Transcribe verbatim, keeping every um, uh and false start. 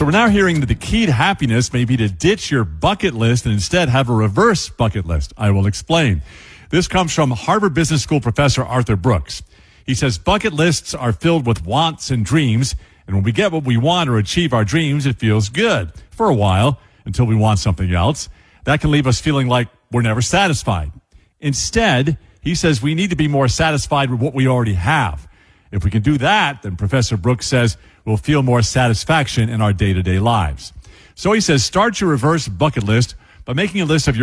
So we're now hearing that the key to happiness may be to ditch your bucket list and instead have a reverse bucket list. I will explain. This comes from Harvard Business School professor Arthur Brooks. He says bucket lists are filled with wants and dreams, and when we get what we want or achieve our dreams, it feels good for a while until we want something else. That can leave us feeling like we're never satisfied. Instead, he says we need to be more satisfied with what we already have. If we can do that, then Professor Brooks says we'll feel more satisfaction in our day-to-day lives. So he says start your reverse bucket list by making a list of your